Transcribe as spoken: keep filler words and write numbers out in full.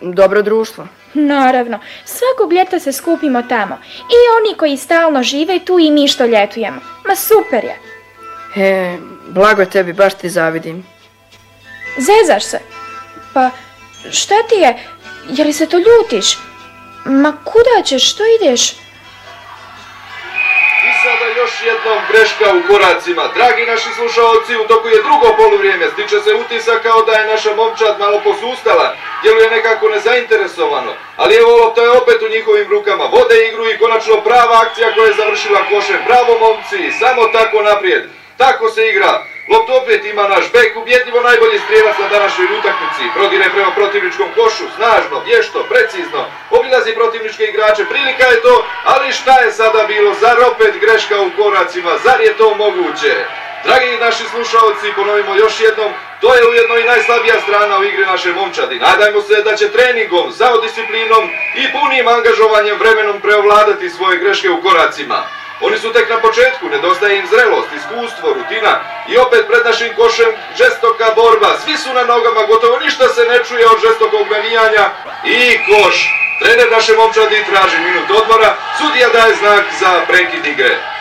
Dobro društvo. Naravno, svakog ljeta se skupimo tamo. I oni koji stalno žive tu i mi što ljetujemo. Ma super je. E, blago tebi, baš ti zavidim. Zezaš se? Pa, šta ti je? Je li se to ljutiš? Ma kuda ćeš, što ideš? I sada još jednom greška u koracima. Dragi naši slušaoci, u toku je drugo poluvrijeme. Stiče se utisak kao da je naša momčad malo posustala. Djeluje nekako nezainteresovano. Ali evo, lopta je opet u njihovim rukama. Vode igru i konačno prava akcija koja je završila košem. Bravo momci, samo tako naprijed. Tako se igra. Loptu opet ima naš bek, ubjedljivo najbolji strijelac na današnjoj utakmici. Prodire prema protivničkom košu, snažno, vješto, precizno. Obilazi protivničke igrače, prilika je to, ali šta je sada bilo? Zar opet greška u koracima? Zar je to moguće? Dragi naši slušalci, ponovimo još jednom, to je ujedno i najslabija strana u igri naše momčadi. Nadajmo se da će treningom, samodisciplinom i punim angažovanjem vremenom preovladati svoje greške u koracima. Oni su tek na početku, nedostaje im zrelost, iskustvo, rutina i opet pred našim košem žestoka borba. Svi su na nogama, gotovo ništa se ne čuje od žestokog navijanja i koš. Trener naše momčadi traži minut odmora, sudija daje znak za prekid igre.